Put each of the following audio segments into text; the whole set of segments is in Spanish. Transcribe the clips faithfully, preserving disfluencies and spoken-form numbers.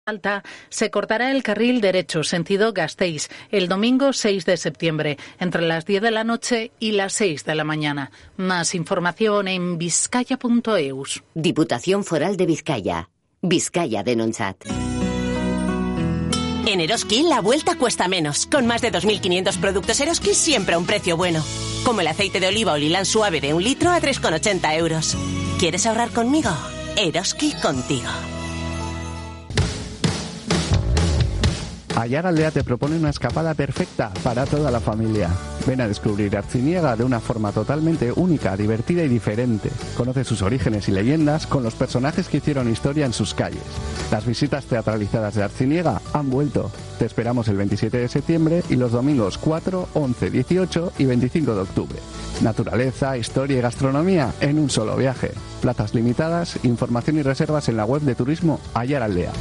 Alta, se cortará el carril derecho sentido Gasteiz el domingo seis de septiembre entre las diez de la noche y las seis de la mañana. Más información en vizcaya punto eus. Diputación Foral de Vizcaya. Vizcaya Denontzat. En Eroski la vuelta cuesta menos. Con más de dos mil quinientos productos Eroski siempre a un precio bueno. Como el aceite de oliva o lilán suave de un litro a tres con ochenta euros. ¿Quieres ahorrar conmigo? Eroski contigo. Aiaraldea te propone una escapada perfecta para toda la familia. Ven a descubrir Artziniega de una forma totalmente única, divertida y diferente. Conoce sus orígenes y leyendas con los personajes que hicieron historia en sus calles. Las visitas teatralizadas de Artziniega han vuelto. Te esperamos el veintisiete de septiembre y los domingos cuatro, once, dieciocho y veinticinco de octubre. Naturaleza, historia y gastronomía en un solo viaje. Plazas limitadas, información y reservas en la web de turismo Aiaraldea.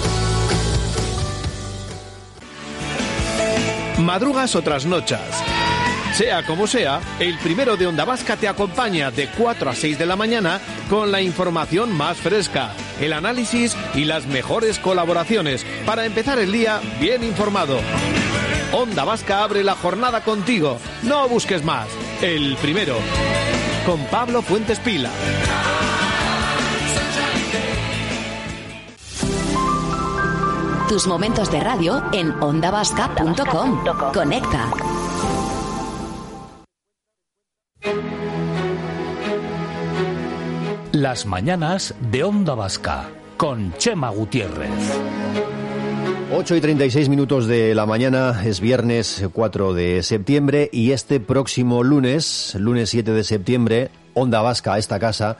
Madrugas o trasnochas. Sea como sea, el primero de Onda Vasca te acompaña de cuatro a seis de la mañana con la información más fresca, el análisis y las mejores colaboraciones para empezar el día bien informado. Onda Vasca abre la jornada contigo. No busques más. El primero. Con Pablo Fuentes Pila. Tus momentos de radio en onda vasca punto com. Conecta. Las mañanas de Onda Vasca con Chema Gutiérrez. ocho y treinta y seis minutos de la mañana, es viernes cuatro de septiembre y este próximo lunes, lunes siete de septiembre, Onda Vasca, esta casa,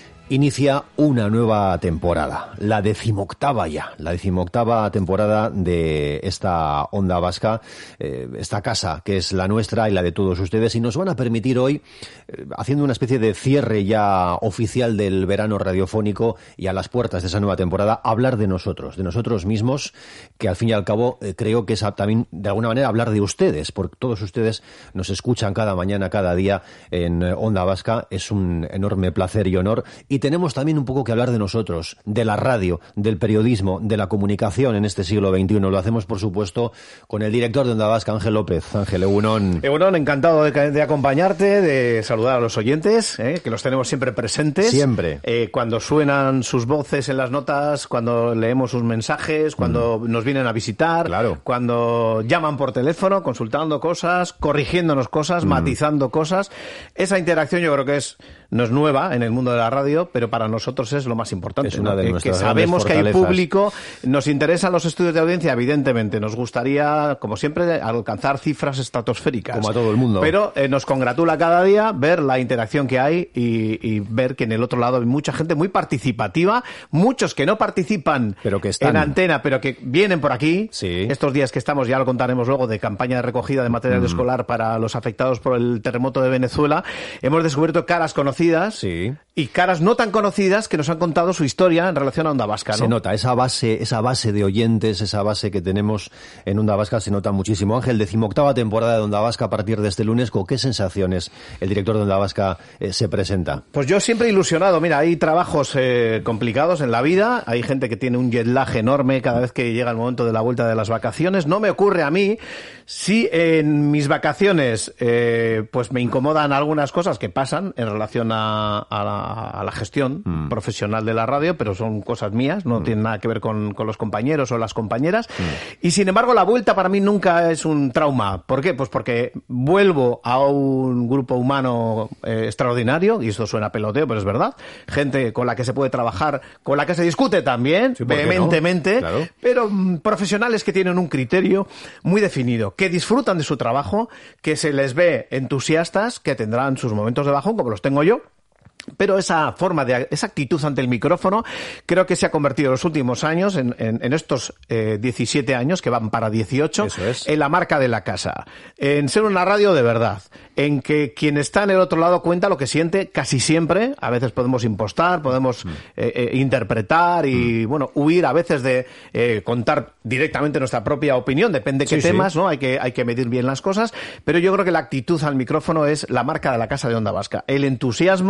inicia una nueva temporada, la decimoctava ya, la decimoctava temporada de esta Onda Vasca, eh, esta casa que es la nuestra y la de todos ustedes, y nos van a permitir hoy, eh, haciendo una especie de cierre ya oficial del verano radiofónico y a las puertas de esa nueva temporada, hablar de nosotros, de nosotros mismos, que al fin y al cabo eh, creo que es también de alguna manera hablar de ustedes, porque todos ustedes nos escuchan cada mañana, cada día en Onda Vasca, es un enorme placer y honor. Y tenemos también un poco que hablar de nosotros, de la radio, del periodismo, de la comunicación en este siglo veintiuno. Lo hacemos, por supuesto, con el director de Onda Vasca, Ángel López. Ángel, Egunon. Egunon, encantado de, de acompañarte, de saludar a los oyentes, eh, que los tenemos siempre presentes. Siempre. Eh, cuando suenan sus voces en las notas, cuando leemos sus mensajes, cuando mm. nos vienen a visitar, claro. Cuando llaman por teléfono, consultando cosas, corrigiéndonos cosas, mm. matizando cosas. Esa interacción yo creo que es... no es nueva en el mundo de la radio, pero para nosotros es lo más importante. Es una ¿no? de que, nuestras que sabemos que hay fortalezas. público, nos interesan los estudios de audiencia, evidentemente. Nos gustaría, como siempre, alcanzar cifras estratosféricas. Como a todo el mundo. Pero eh, nos congratula cada día ver la interacción que hay y, y ver que en el otro lado hay mucha gente muy participativa, muchos que no participan pero que están. en antena, pero que vienen por aquí. Sí. Estos días que estamos, ya lo contaremos luego, de campaña de recogida de material mm. escolar para los afectados por el terremoto de Venezuela, hemos descubierto caras conocidas. Sí. Y caras no tan conocidas que nos han contado su historia en relación a Onda Vasca, ¿no? Se nota, esa base, esa base de oyentes, esa base que tenemos en Onda Vasca se nota muchísimo. Ángel, decimoctava temporada de Onda Vasca a partir de este lunes, ¿con qué sensaciones el director de Onda Vasca eh, se presenta? Pues yo siempre ilusionado. Mira, hay trabajos eh, complicados en la vida, hay gente que tiene un jet lag enorme cada vez que llega el momento de la vuelta de las vacaciones. No me ocurre a mí. Si en mis vacaciones eh, pues me incomodan algunas cosas que pasan en relación a, a, la, a la gestión mm. profesional de la radio, pero son cosas mías, no mm. tienen nada que ver con, con los compañeros o las compañeras. Mm. Y sin embargo, la vuelta para mí nunca es un trauma. ¿Por qué? Pues porque vuelvo a un grupo humano eh, extraordinario, y esto suena peloteo, pero es verdad. Gente con la que se puede trabajar, con la que se discute también, sí, vehementemente, no? Claro. Pero mm, profesionales que tienen un criterio muy definido, que disfrutan de su trabajo, que se les ve entusiastas, que tendrán sus momentos de bajón, como los tengo yo. Pero esa forma de, esa actitud ante el micrófono, creo que se ha convertido en los últimos años, en, en, en estos eh, diecisiete años, que van para dieciocho, Eso es. en la marca de la casa. En ser una radio de verdad. En que quien está en el otro lado cuenta lo que siente casi siempre. A veces podemos impostar, podemos mm. eh, eh, interpretar y, mm. bueno, huir a veces de eh, contar directamente nuestra propia opinión. Depende de qué sí, temas, sí. ¿no? Hay que, hay que medir bien las cosas. Pero yo creo que la actitud al micrófono es la marca de la casa de Onda Vasca. El entusiasmo,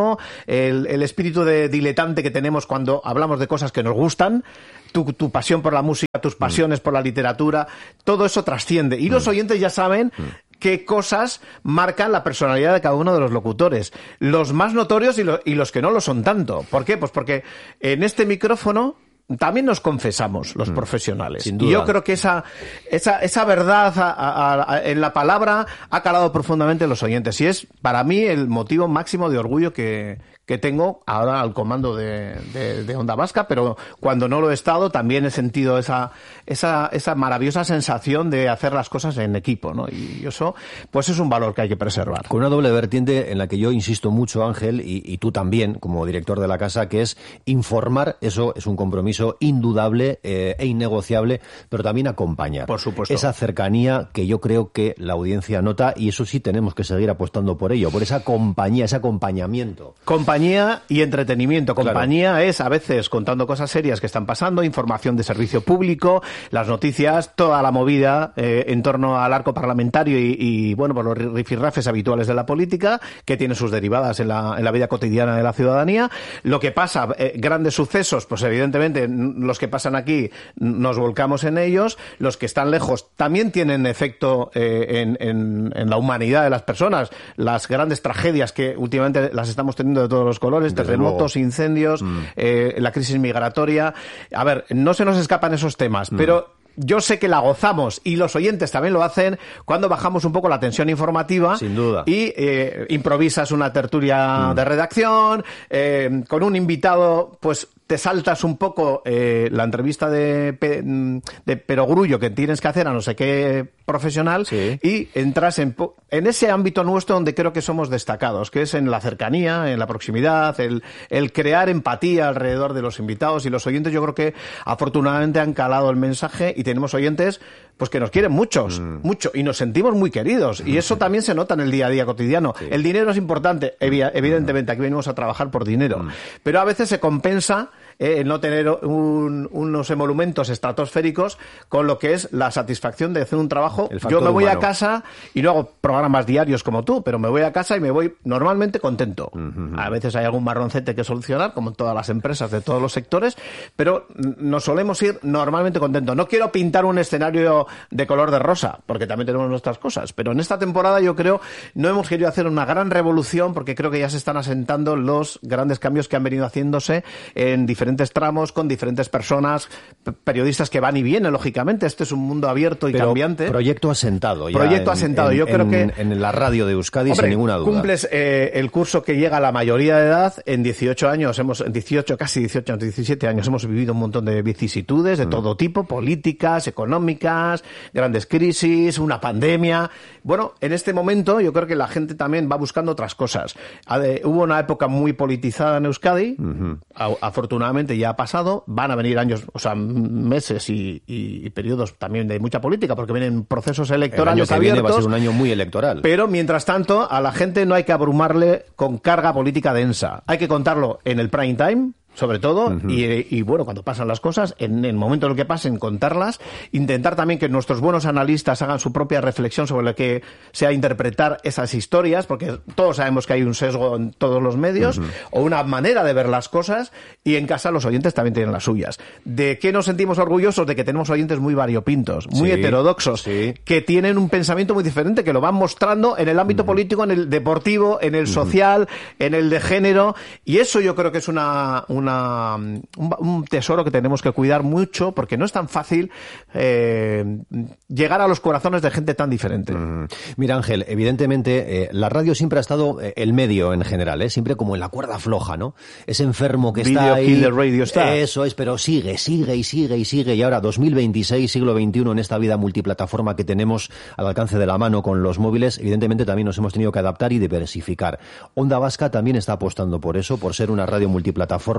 el, el espíritu de diletante que tenemos cuando hablamos de cosas que nos gustan, tu, tu pasión por la música, tus pasiones mm. por la literatura, todo eso trasciende. Y mm. los oyentes ya saben mm. qué cosas marcan la personalidad de cada uno de los locutores. Los más notorios y, lo, y los que no lo son tanto. ¿Por qué? Pues porque en este micrófono también nos confesamos los mm, profesionales. Sin duda. Y yo creo que esa, esa, esa verdad a, a, a, en la palabra ha calado profundamente en los oyentes. Y es, para mí, el motivo máximo de orgullo que, que tengo ahora al comando de, de, de Onda Vasca, pero cuando no lo he estado también he sentido esa, esa, esa maravillosa sensación de hacer las cosas en equipo, ¿no? Y eso, pues es un valor que hay que preservar. Con una doble vertiente en la que yo insisto mucho, Ángel, y, y tú también, como director de la casa, que es informar. Eso es un compromiso indudable eh, e innegociable, pero también acompañar. Por supuesto. Esa cercanía que yo creo que la audiencia nota, y eso sí tenemos que seguir apostando por ello, por esa compañía, ese acompañamiento. Compañía y entretenimiento. Compañía claro. es a veces contando cosas serias que están pasando, información de servicio público, las noticias, toda la movida eh, en torno al arco parlamentario y, y bueno, por los rifirrafes habituales de la política, que tiene sus derivadas en la, en la vida cotidiana de la ciudadanía. Lo que pasa, eh, grandes sucesos, pues evidentemente los que pasan aquí nos volcamos en ellos, los que están lejos también tienen efecto eh, en, en, en la humanidad de las personas, las grandes tragedias que últimamente las estamos teniendo de todos los colores, desde terremotos, luego. incendios, mm. eh, la crisis migratoria. A ver, no se nos escapan esos temas, mm. pero yo sé que la gozamos y los oyentes también lo hacen cuando bajamos un poco la tensión informativa. Sin duda. Y eh, improvisas una tertulia mm. de redacción, eh, con un invitado, pues te saltas un poco eh, la entrevista de, de perogrullo que tienes que hacer a no sé qué profesional sí. y entras en, en ese ámbito nuestro donde creo que somos destacados, que es en la cercanía, en la proximidad, el, el crear empatía alrededor de los invitados y los oyentes. Yo creo que afortunadamente han calado el mensaje y tenemos oyentes pues que nos quieren muchos, mm. mucho, y nos sentimos muy queridos. Y eso también se nota en el día a día cotidiano. Sí. El dinero es importante, evi- evidentemente, aquí venimos a trabajar por dinero. Mm. Pero a veces se compensa el eh, no tener un, unos emolumentos estratosféricos con lo que es la satisfacción de hacer un trabajo. Yo me voy humano. a casa y no hago programas diarios como tú, pero me voy a casa y me voy normalmente contento. Uh-huh. A veces hay algún marroncete que solucionar, como en todas las empresas de todos los sectores, pero nos solemos ir normalmente contentos. No quiero pintar un escenario de color de rosa, porque también tenemos nuestras cosas, pero en esta temporada yo creo no hemos querido hacer una gran revolución, porque creo que ya se están asentando los grandes cambios que han venido haciéndose en diferentes tramos, con diferentes personas, p- periodistas que van y vienen, lógicamente. Este es un mundo abierto y pero cambiante. Proyecto asentado. Ya proyecto en, asentado. En, yo creo en, que en la radio de Euskadi, hombre, sin ninguna duda. Cumples eh, el curso que llega a la mayoría de edad. En dieciocho años, hemos, en dieciocho, casi dieciocho, diecisiete años, hemos vivido un montón de vicisitudes de mm. todo tipo, políticas, económicas, grandes crisis, una pandemia. Bueno, en este momento yo creo que la gente también va buscando otras cosas. Eh, hubo una época muy politizada en Euskadi, uh-huh. a, afortunadamente ya ha pasado. Van a venir años, o sea, meses y, y, y periodos también de mucha política, porque vienen procesos electorales el año que abiertos. Viene va a ser un año muy electoral. Pero mientras tanto, a la gente no hay que abrumarle con carga política densa. Hay que contarlo en el prime time, sobre todo, uh-huh. y, y bueno, cuando pasan las cosas, en el momento en el que pasen, contarlas, intentar también que nuestros buenos analistas hagan su propia reflexión sobre lo que sea interpretar esas historias, porque todos sabemos que hay un sesgo en todos los medios, uh-huh. o una manera de ver las cosas, y en casa los oyentes también tienen las suyas. ¿De qué nos sentimos orgullosos? De que tenemos oyentes muy variopintos, muy sí, heterodoxos, sí. que tienen un pensamiento muy diferente, que lo van mostrando en el ámbito uh-huh. político, en el deportivo, en el social, uh-huh. en el de género, y eso yo creo que es una... una Una, un, un tesoro que tenemos que cuidar mucho, porque no es tan fácil eh, llegar a los corazones de gente tan diferente. Mm. Mira, Ángel, evidentemente eh, la radio siempre ha estado, eh, el medio en general, eh, siempre como en la cuerda floja, ¿no? Ese enfermo que Video está ahí. Killer Radio está. Eso es, pero sigue, sigue y sigue y sigue. Y ahora, dos mil veintiséis, siglo veintiuno, en esta vida multiplataforma que tenemos al alcance de la mano con los móviles, evidentemente también nos hemos tenido que adaptar y diversificar. Onda Vasca también está apostando por eso, por ser una radio multiplataforma,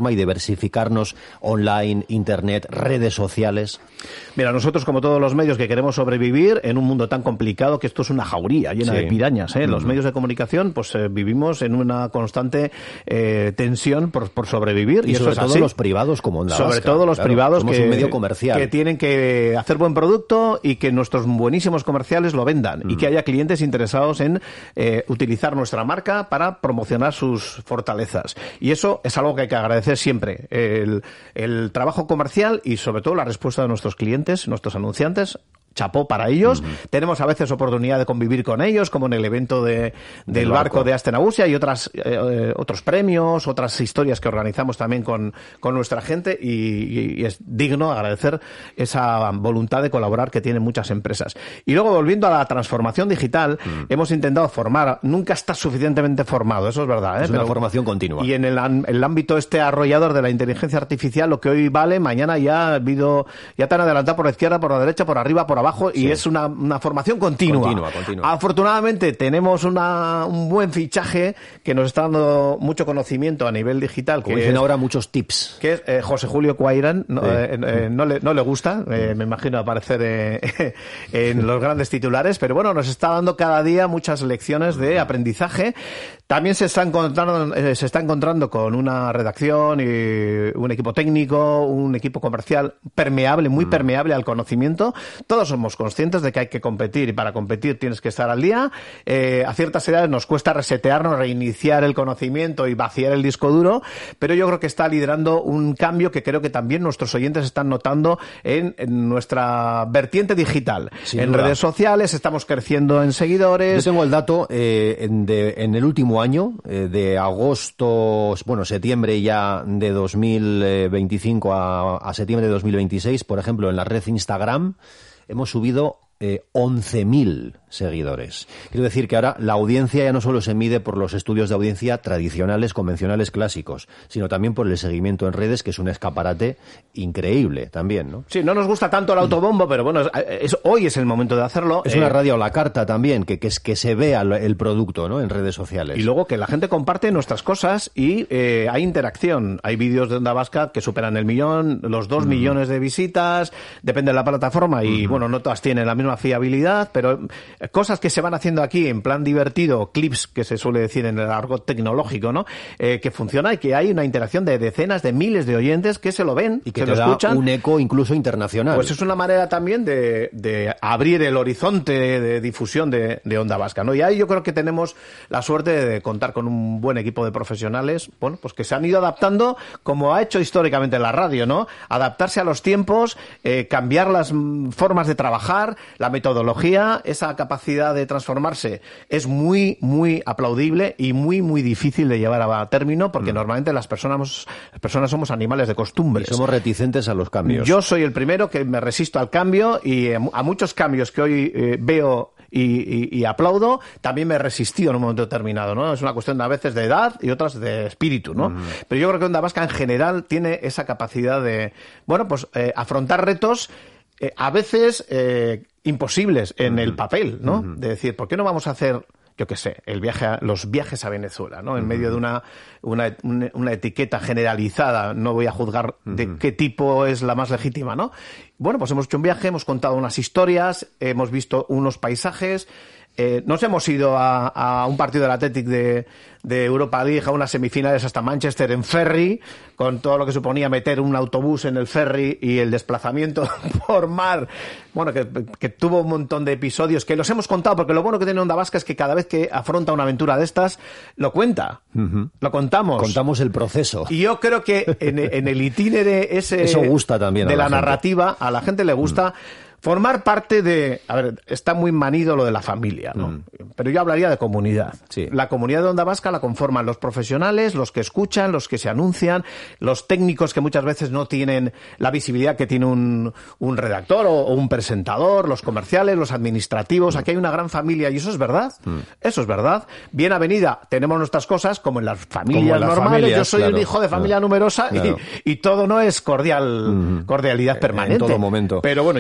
y diversificarnos online, internet, redes sociales? Mira, nosotros como todos los medios que queremos sobrevivir en un mundo tan complicado, que esto es una jauría llena Sí. de pirañas, ¿eh? Los Mm. medios de comunicación pues eh, vivimos en una constante eh, tensión por, por sobrevivir. Y, Y, eso sobre es todo así. los privados como Onda Sobre Vasca, todo los claro, privados somos que, un medio comercial. que tienen que hacer buen producto y que nuestros buenísimos comerciales lo vendan Mm. y que haya clientes interesados en eh, utilizar nuestra marca para promocionar sus fortalezas. Y eso es algo que hay que agradecer siempre. El, el trabajo comercial y sobre todo la respuesta de nuestros clientes, nuestros anunciantes. Chapó para ellos. Uh-huh. Tenemos a veces oportunidad de convivir con ellos, como en el evento de, del, del barco. barco de Astenagusia y otras, eh, otros premios, otras historias que organizamos también con, con nuestra gente y, y, y es digno agradecer esa voluntad de colaborar que tienen muchas empresas. Y luego, volviendo a la transformación digital, uh-huh. hemos intentado formar. Nunca estás suficientemente formado, eso es verdad. ¿eh? Es Pero, una formación continua. Y en el, el ámbito este arrollador de la inteligencia artificial, lo que hoy vale, mañana ya ha habido, ya te han adelantado por la izquierda, por la derecha, por arriba, por abajo, y sí. es una, una formación continua. Continua, continua. Afortunadamente tenemos una, un buen fichaje que nos está dando mucho conocimiento a nivel digital. Como que dicen es, ahora muchos tips. Que es eh, José Julio Cuairán, no, sí. eh, eh, no, le, no le gusta, eh, me imagino aparecer eh, en los grandes titulares, pero bueno, nos está dando cada día muchas lecciones de aprendizaje. También se está encontrando, eh, se está encontrando con una redacción y un equipo técnico, un equipo comercial permeable, muy permeable al conocimiento. Todos somos conscientes de que hay que competir y para competir tienes que estar al día. Eh, a ciertas edades nos cuesta resetearnos, reiniciar el conocimiento y vaciar el disco duro, pero yo creo que está liderando un cambio que creo que también nuestros oyentes están notando en, en nuestra vertiente digital. Sin en duda. Redes sociales estamos creciendo en seguidores. Yo tengo el dato eh, en, de, en el último año, eh, de agosto, bueno, septiembre ya de dos mil veinticinco a, a septiembre de dos mil veintiséis, por ejemplo, en la red Instagram, hemos subido eh, once mil seguidores. Quiero decir que ahora la audiencia ya no solo se mide por los estudios de audiencia tradicionales, convencionales, clásicos, sino también por el seguimiento en redes, que es un escaparate increíble también, ¿no? Sí, no nos gusta tanto el autobombo, pero bueno, es, es, hoy es el momento de hacerlo. Es eh, una radio a la carta también, que, que, es, que se vea el producto, ¿no?, en redes sociales. Y luego que la gente comparte nuestras cosas y eh, hay interacción. Hay vídeos de Onda Vasca que superan el millón, los dos uh-huh. millones de visitas, depende de la plataforma y, uh-huh. bueno, no todas tienen la misma fiabilidad, pero cosas que se van haciendo aquí en plan divertido, clips que se suele decir en el argot tecnológico, ¿no? Eh, que funciona y que hay una interacción de decenas de miles de oyentes que se lo ven y que se te lo da escuchan. Un eco incluso internacional. Pues es una manera también de, de abrir el horizonte de difusión de, de Onda Vasca, ¿no? Y ahí yo creo que tenemos la suerte de contar con un buen equipo de profesionales, bueno, pues que se han ido adaptando como ha hecho históricamente la radio, ¿no? Adaptarse a los tiempos, eh, cambiar las formas de trabajar, la metodología, esa capacidad de transformarse es muy, muy aplaudible y muy, muy difícil de llevar a término porque mm. normalmente las personas, las personas somos animales de costumbres. Y somos reticentes a los cambios. Yo soy el primero que me resisto al cambio y a muchos cambios que hoy eh, veo y, y, y aplaudo, también me he resistido en un momento determinado, ¿no? Es una cuestión a veces de edad y otras de espíritu, ¿no? Mm. Pero yo creo que Onda Vasca en general tiene esa capacidad de, bueno, pues eh, afrontar retos eh, a veces eh, imposibles en uh-huh. el papel, ¿no? Uh-huh. De decir, ¿por qué no vamos a hacer, yo qué sé, el viaje a, los viajes a Venezuela, ¿no? En uh-huh. medio de una, una, una etiqueta generalizada, no voy a juzgar uh-huh. de qué tipo es la más legítima, ¿no? Bueno, pues hemos hecho un viaje, hemos contado unas historias, hemos visto unos paisajes, eh, nos hemos ido a, a un partido del Athletic de, de Europa League, a unas semifinales hasta Manchester en ferry, con todo lo que suponía meter un autobús en el ferry y el desplazamiento por mar, bueno, que, que tuvo un montón de episodios que los hemos contado, porque lo bueno que tiene Onda Vasca es que cada vez que afronta una aventura de estas, lo cuenta, uh-huh. lo contamos. Contamos el proceso. Y yo creo que en, en el itinere ese Eso gusta también de a la, la narrativa, a la gente le gusta uh-huh. formar parte de... A ver, está muy manido lo de la familia, ¿no? Mm. Pero yo hablaría de comunidad. Sí. La comunidad de Onda Vasca la conforman los profesionales, los que escuchan, los que se anuncian, los técnicos que muchas veces no tienen la visibilidad que tiene un, un redactor o, o un presentador, los comerciales, los administrativos. Mm. Aquí hay una gran familia y eso es verdad. Mm. Eso es verdad. Bien avenida, tenemos nuestras cosas como en las familias en las normales. Familias, yo soy claro, un hijo de familia claro, numerosa claro. Y, y todo no es cordial, mm. cordialidad permanente. En todo momento. Pero bueno, yo creo que la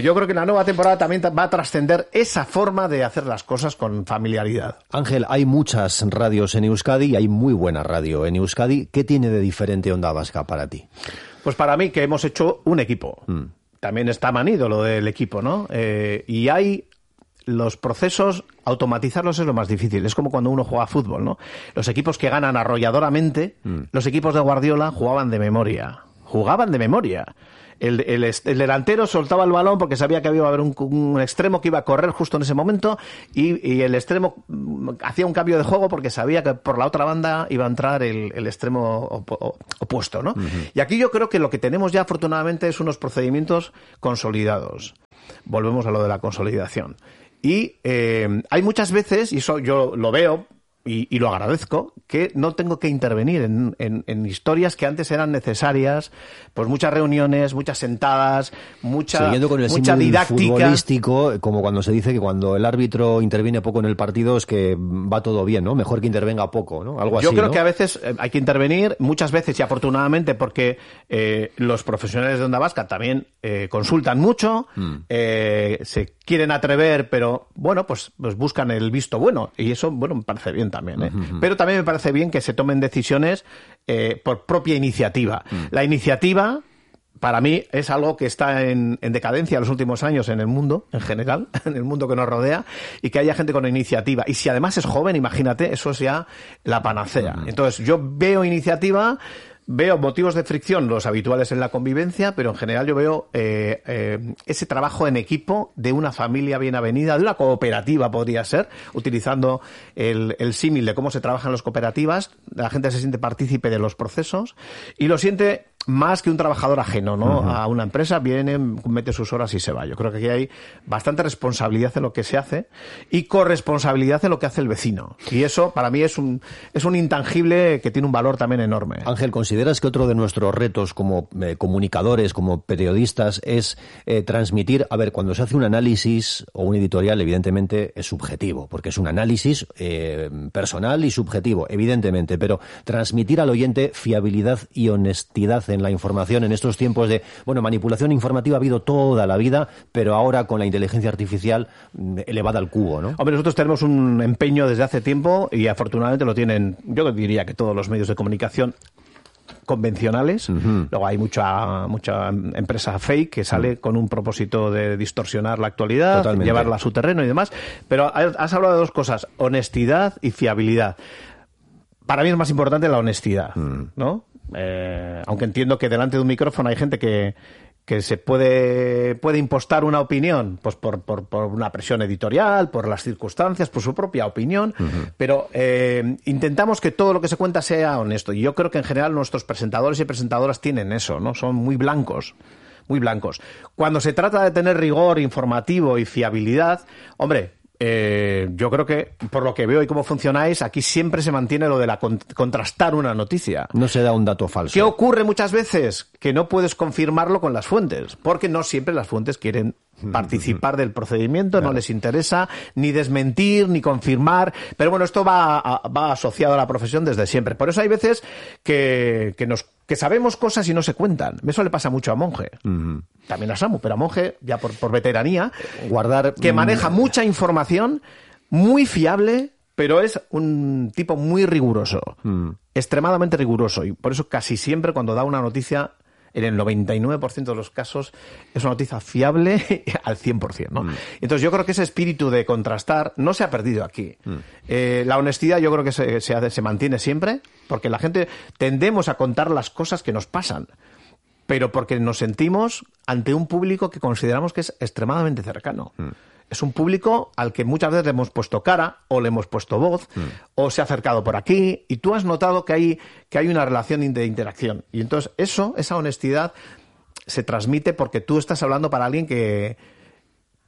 nueva temporada también va a trascender esa forma de hacer las cosas con familiaridad. Ángel, hay muchas radios en Euskadi y hay muy buena radio en Euskadi. ¿Qué tiene de diferente Onda Vasca para ti? Pues para mí que hemos hecho un equipo. Mm. También está manido lo del equipo, ¿no? Eh, y hay los procesos, automatizarlos es lo más difícil. Es como cuando uno juega a fútbol, ¿no? Los equipos que ganan arrolladoramente, mm. los equipos de Guardiola jugaban de memoria. Jugaban de memoria. El, el, el delantero soltaba el balón porque sabía que había haber un, un extremo que iba a correr justo en ese momento y, y el extremo hacía un cambio de juego porque sabía que por la otra banda iba a entrar el, el extremo op, opuesto, ¿no? Uh-huh. Y aquí yo creo que lo que tenemos ya afortunadamente es unos procedimientos consolidados. Volvemos a lo de la consolidación. Y eh, hay muchas veces, y eso yo lo veo, Y, y lo agradezco, que no tengo que intervenir en, en, en historias que antes eran necesarias, pues muchas reuniones, muchas sentadas, mucha, Siguiendo con el mucha didáctica. Futbolístico, como cuando se dice que cuando el árbitro interviene poco en el partido es que va todo bien, ¿no? Mejor que intervenga poco, ¿no? Algo así, Yo creo ¿no? que a veces hay que intervenir, muchas veces y afortunadamente porque eh, los profesionales de Onda Vasca también eh, consultan mucho, mm. eh, se quieren atrever, pero bueno, pues, pues buscan el visto bueno y eso, bueno, me parece bien también, ¿eh? Uh-huh. Pero también me parece bien que se tomen decisiones eh, por propia iniciativa. Uh-huh. La iniciativa, para mí, es algo que está en, en decadencia en los últimos años en el mundo, en general, en el mundo que nos rodea, y que haya gente con iniciativa. Y si además es joven, imagínate, eso es ya la panacea. Uh-huh. Entonces, yo veo iniciativa... Veo motivos de fricción, los habituales en la convivencia, pero en general yo veo eh, eh, ese trabajo en equipo de una familia bien avenida, de una cooperativa podría ser, utilizando el, el símil de cómo se trabajan las cooperativas, la gente se siente partícipe de los procesos y lo siente más que un trabajador ajeno, ¿no? Uh-huh. A una empresa, viene, mete sus horas y se va. Yo creo que aquí hay bastante responsabilidad en lo que se hace y corresponsabilidad en lo que hace el vecino. Y eso, para mí, es un, es un intangible que tiene un valor también enorme. Ángel, ¿consideras que otro de nuestros retos como eh, comunicadores, como periodistas, es eh, transmitir, a ver, cuando se hace un análisis o un editorial, evidentemente es subjetivo, porque es un análisis eh, personal y subjetivo, evidentemente, pero transmitir al oyente fiabilidad y honestidad en la información en estos tiempos de, bueno, manipulación informativa ha habido toda la vida, pero ahora con la inteligencia artificial elevada al cubo, ¿no? Hombre, nosotros tenemos un empeño desde hace tiempo y afortunadamente lo tienen, yo diría que todos los medios de comunicación convencionales. Uh-huh. Luego hay mucha mucha empresa fake que sale uh-huh. con un propósito de distorsionar la actualidad, Totalmente. Llevarla a su terreno y demás. Pero has hablado de dos cosas, honestidad y fiabilidad. Para mí es más importante la honestidad, uh-huh. ¿no? Eh, aunque entiendo que delante de un micrófono hay gente que, que se puede, puede impostar una opinión, pues por, por, por una presión editorial, por las circunstancias, por su propia opinión, uh-huh. pero eh, intentamos que todo lo que se cuenta sea honesto. Y yo creo que en general nuestros presentadores y presentadoras tienen eso, ¿no? Son muy blancos. Muy blancos. Cuando se trata de tener rigor informativo y fiabilidad, hombre, Eh, yo creo que, por lo que veo y cómo funcionáis, aquí siempre se mantiene lo de la con- contrastar una noticia. No se da un dato falso. ¿Qué ocurre muchas veces? Que no puedes confirmarlo con las fuentes, porque no siempre las fuentes quieren participar del procedimiento, claro. No les interesa ni desmentir, ni confirmar, pero bueno, esto va, a, va asociado a la profesión desde siempre. Por eso hay veces que, que, nos, que sabemos cosas y no se cuentan. Eso le pasa mucho a Monge. Uh-huh. También a Samu, pero a Monge, ya por, por veteranía, guardar que maneja mucha información, muy fiable, pero es un tipo muy riguroso, uh-huh. extremadamente riguroso, y por eso casi siempre cuando da una noticia, en el noventa y nueve por ciento de los casos es una noticia fiable al cien por ciento, ¿no? Mm. Entonces yo creo que ese espíritu de contrastar no se ha perdido aquí. Mm. Eh, la honestidad yo creo que se, se, se mantiene siempre, porque la gente tendemos a contar las cosas que nos pasan, pero porque nos sentimos ante un público que consideramos que es extremadamente cercano. Mm. Es un público al que muchas veces le hemos puesto cara o le hemos puesto voz mm. o se ha acercado por aquí y tú has notado que hay, que hay una relación de interacción. Y entonces eso, esa honestidad se transmite porque tú estás hablando para alguien que,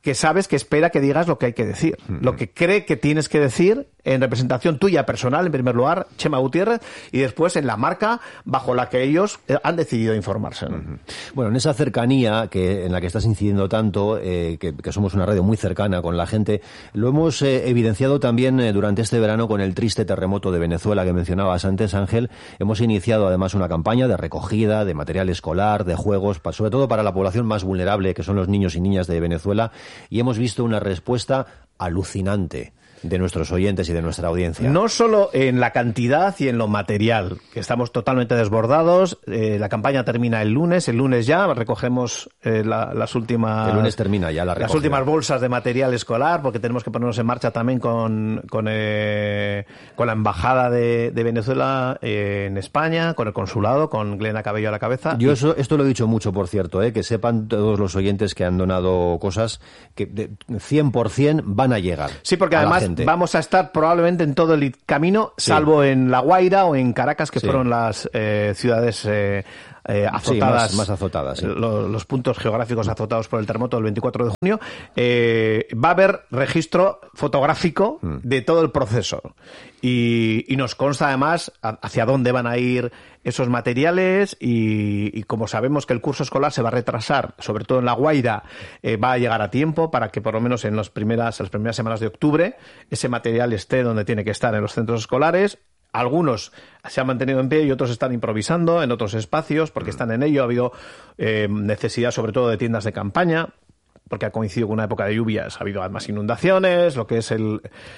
que sabes que espera que digas lo que hay que decir, uh-huh. lo que cree que tienes que decir en representación tuya personal, en primer lugar, Chema Gutiérrez, y después en la marca bajo la que ellos han decidido informarse, ¿no? Uh-huh. Bueno, en esa cercanía que en la que estás incidiendo tanto, eh, que, que somos una radio muy cercana con la gente, lo hemos eh, evidenciado también eh, durante este verano con el triste terremoto de Venezuela que mencionabas antes, Ángel. Hemos iniciado además una campaña de recogida de material escolar, de juegos, sobre todo para la población más vulnerable, que son los niños y niñas de Venezuela, y hemos visto una respuesta alucinante de nuestros oyentes y de nuestra audiencia. No solo en la cantidad y en lo material, que estamos totalmente desbordados. Eh, la campaña termina el lunes. El lunes ya recogemos eh, la, las últimas... El lunes termina ya la recogida. Las últimas bolsas de material escolar, porque tenemos que ponernos en marcha también con, con, eh, con la Embajada de, de Venezuela eh, en España, con el consulado, con Glena Cabello a la cabeza. Yo eso, esto lo he dicho mucho, por cierto, eh, que sepan todos los oyentes que han donado cosas que de cien por ciento van a llegar. Sí, porque además vamos a estar probablemente en todo el camino, sí. salvo en La Guaira o en Caracas, que sí. fueron las eh, ciudades eh, eh, azotadas, sí, más, más azotadas, sí. los, los puntos geográficos azotados por el terremoto del veinticuatro de junio. Eh, va a haber registro fotográfico mm. de todo el proceso y, y nos consta además hacia dónde van a ir esos materiales y, y como sabemos que el curso escolar se va a retrasar, sobre todo en La Guaira, eh, va a llegar a tiempo para que por lo menos en las primeras, las primeras semanas de octubre ese material esté donde tiene que estar, en los centros escolares. Algunos se han mantenido en pie y otros están improvisando en otros espacios porque están en ello. Ha habido eh, necesidad sobre todo de tiendas de campaña, porque ha coincidido con una época de lluvias, ha habido además inundaciones, lo que es el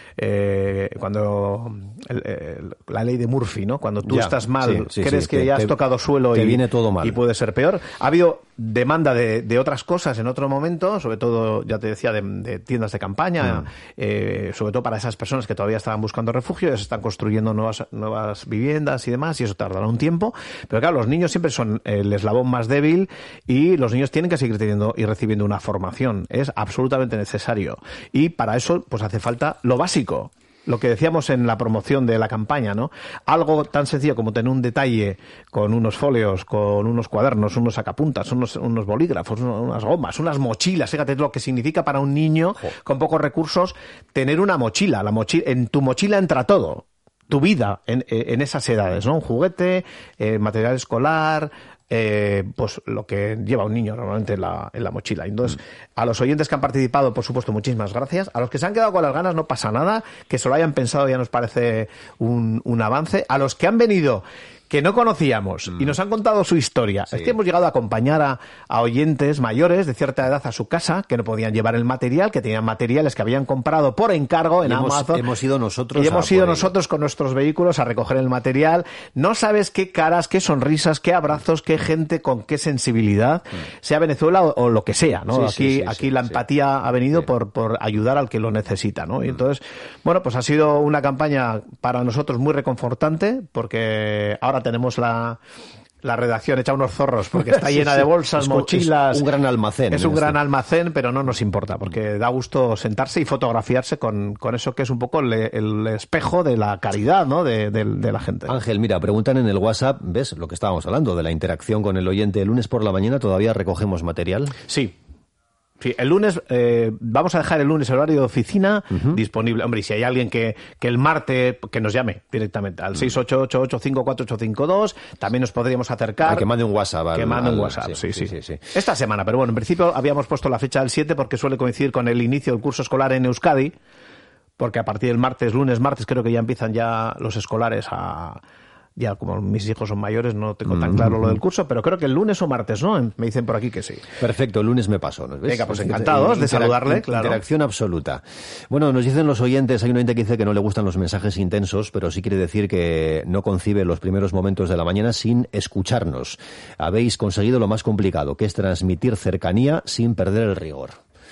eh, cuando el, el, la ley de Murphy, ¿no? Cuando tú ya, estás mal, sí, sí, crees sí, que te, ya has te, tocado suelo y viene todo mal y puede ser peor. Ha habido demanda de, de otras cosas en otro momento, sobre todo, ya te decía, de, de tiendas de campaña, mm. eh, sobre todo para esas personas que todavía estaban buscando refugio, ya se están construyendo nuevas, nuevas viviendas y demás, y eso tardará un tiempo. Pero claro, los niños siempre son el eslabón más débil y los niños tienen que seguir teniendo y recibiendo una formación. Es absolutamente necesario. Y para eso, pues hace falta lo básico. Lo que decíamos en la promoción de la campaña, ¿no? Algo tan sencillo como tener un detalle con unos folios, con unos cuadernos, unos sacapuntas, unos, unos bolígrafos, unas gomas, unas mochilas. Fíjate lo que significa para un niño con pocos recursos tener una mochila. La mochila, en tu mochila entra todo. Tu vida en, en esas edades, ¿no? Un juguete, eh, material escolar, eh, pues lo que lleva un niño normalmente en la, en la mochila. Entonces, mm. a los oyentes que han participado, por supuesto, muchísimas gracias. A los que se han quedado con las ganas, no pasa nada. Que se lo hayan pensado ya nos parece un, un avance. A los que han venido, que no conocíamos mm. y nos han contado su historia. Sí. Es que hemos llegado a acompañar a, a oyentes mayores de cierta edad a su casa que no podían llevar el material, que tenían materiales que habían comprado por encargo en y hemos, Amazon. Hemos ido nosotros y hemos ido nosotros con nuestros vehículos a recoger el material. No sabes qué caras, qué sonrisas, qué abrazos, qué gente con qué sensibilidad, mm. sea Venezuela o, o lo que sea, ¿no? Sí, aquí sí, sí, aquí sí, la empatía sí. ha venido sí. por, por ayudar al que lo necesita, ¿no? Y entonces, bueno, pues ha sido una campaña para nosotros muy reconfortante porque ahora tenemos la, la redacción hecha unos zorros porque está llena sí, sí. de bolsas, es, mochilas. Es un gran almacén. Es un este. gran almacén, pero no nos importa porque da gusto sentarse y fotografiarse con, con eso que es un poco el, el espejo de la caridad, ¿no? de, de, de la gente. Ángel, mira, preguntan en el WhatsApp, ¿ves lo que estábamos hablando de la interacción con el oyente? El lunes por la mañana todavía recogemos material. Sí. Sí, el lunes, eh, vamos a dejar el lunes el horario de oficina uh-huh. disponible. Hombre, y si hay alguien que, que el martes, que nos llame directamente al uh-huh. seis ocho ocho ocho cinco cuatro ocho cinco dos, también nos podríamos acercar. Ah, que mande un WhatsApp. Al, que mande un al, WhatsApp, sí sí, sí, sí, sí. Esta semana, pero bueno, en principio habíamos puesto la fecha del siete porque suele coincidir con el inicio del curso escolar en Euskadi, porque a partir del martes, lunes, martes, creo que ya empiezan ya los escolares a... Ya, como mis hijos son mayores, no tengo tan claro lo del curso, pero creo que el lunes o martes, ¿no? Me dicen por aquí que sí. Perfecto, el lunes me paso, ¿no ves? Venga, pues encantados de saludarle, claro. Interacción absoluta. Bueno, nos dicen los oyentes, hay un oyente que dice que no le gustan los mensajes intensos, pero sí quiere decir que no concibe los primeros momentos de la mañana sin escucharnos. Habéis conseguido lo más complicado, que es transmitir cercanía sin perder el rigor.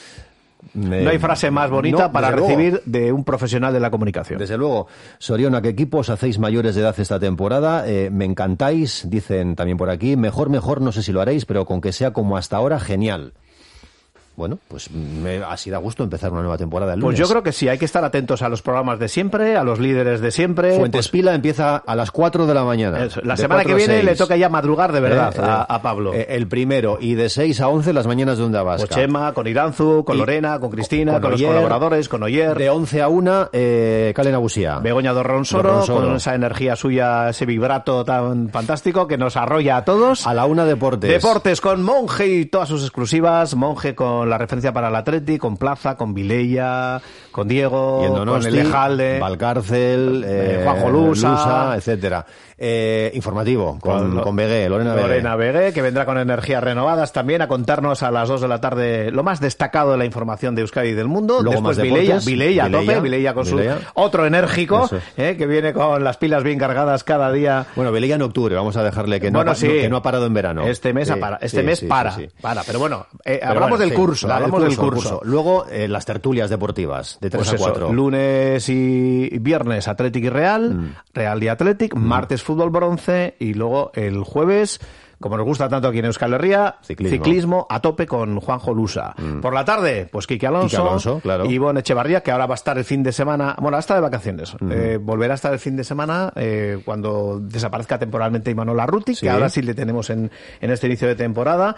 No hay frase más bonita no, para recibir luego. De un profesional de la comunicación. Desde luego. Soriona, ¿qué equipos hacéis mayores de edad esta temporada? Eh, me encantáis, dicen también por aquí. Mejor, mejor, no sé si lo haréis, pero con que sea como hasta ahora, genial. Bueno, pues me, así da gusto empezar una nueva temporada el lunes. Pues yo creo que sí, hay que estar atentos a los programas de siempre, a los líderes de siempre. Fuentespila pues, empieza a las cuatro de la mañana. Eso, la semana que viene le toca ya madrugar de verdad eh, a, a Pablo. Eh, el primero, y de seis a once las mañanas de Onda Vasca. Con Chema, con Iranzu, con y, Lorena, con Cristina, con, con Oyer, los colaboradores, con Oyer. De once a una, eh, Calen Abusía. Begoña Dorronsoro, con esa energía suya, ese vibrato tan fantástico que nos arrolla a todos. A la una, Deportes. Deportes con Monje y todas sus exclusivas. Monje con la referencia para la Atleti, con Plaza, con Vilella, con Diego, Donosti, con el Lejalde, Valcárcel, eh, Juanjo Lusa, Lusa, etcétera. Eh, informativo, con, con, con Begué, Lorena Begué. Lorena Begué, que vendrá con energías renovadas también a contarnos a las dos de la tarde lo más destacado de la información de Euskadi y del mundo. Luego Después más Vilella, deportes, Vilella, Vilella, tope, Vilella con Vilella. Su otro enérgico, eh, que viene con las pilas bien cargadas cada día. Bueno, Vilella en octubre, vamos a dejarle que no, bueno, ha, sí. no, que no ha parado en verano. Este mes, sí, para, este sí, mes sí, para, sí, sí. para, pero bueno, eh, pero hablamos bueno, del sí, curso, la, hablamos el curso, del curso. curso. Luego, eh, las tertulias deportivas, de tres pues a cuatro. Eso, lunes y viernes Athletic y Real, mm. Real y Athletic, mm. martes fútbol bronce y luego el jueves, como nos gusta tanto aquí en Euskal Herria, ciclismo, ciclismo a tope con Juanjo Lusa. Mm. Por la tarde, pues Quique Alonso, Quique Alonso, claro. y Ivonne Echevarría, que ahora va a estar el fin de semana, bueno, hasta de vacaciones, mm. eh, volverá a estar el fin de semana eh, cuando desaparezca temporalmente Imanol Arruti, sí. que ahora sí le tenemos en, en este inicio de temporada,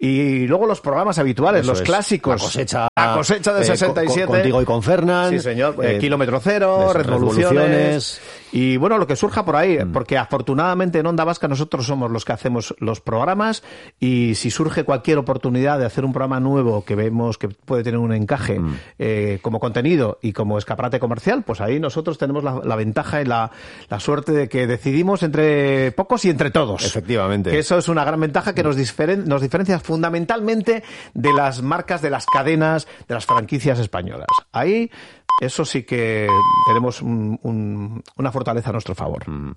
y luego los programas habituales, Eso los es. clásicos. La cosecha, la cosecha de eh, sesenta y siete. Con, contigo y con Fernán. Sí, señor. Eh, eh, kilómetro cero, revoluciones. revoluciones. Y bueno, lo que surja por ahí, mm. porque afortunadamente en Onda Vasca nosotros somos los que hacemos los programas, y si surge cualquier oportunidad de hacer un programa nuevo que vemos que puede tener un encaje mm. eh, como contenido y como escaparate comercial, pues ahí nosotros tenemos la, la ventaja y la, la suerte de que decidimos entre pocos y entre todos. Efectivamente. Que eso es una gran ventaja que nos, diferen, nos diferencia fundamentalmente de las marcas, de las cadenas, de las franquicias españolas. Ahí, eso sí que tenemos un, un, una fortaleza a nuestro favor. Mm.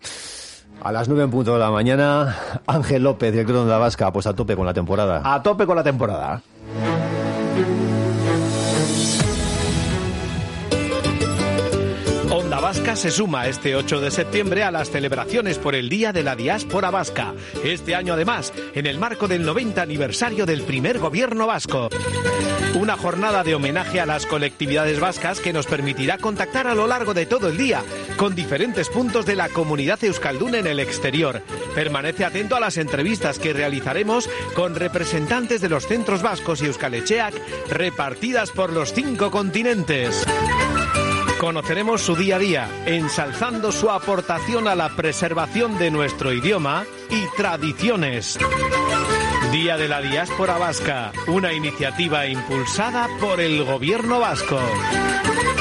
A las nueve en punto de la mañana, Ángel López, director de Onda Vasca, pues a tope con la temporada. A tope con la temporada. Onda Vasca se suma este ocho de septiembre a las celebraciones por el Día de la Diáspora Vasca. Este año, además, en el marco del noventa aniversario del primer gobierno vasco. Una jornada de homenaje a las colectividades vascas que nos permitirá contactar a lo largo de todo el día con diferentes puntos de la comunidad euskalduna en el exterior. Permanece atento a las entrevistas que realizaremos con representantes de los centros vascos y Euskal Etxeak repartidas por los cinco continentes. Conoceremos su día a día, ensalzando su aportación a la preservación de nuestro idioma y tradiciones. Día de la Diáspora Vasca, una iniciativa impulsada por el Gobierno vasco.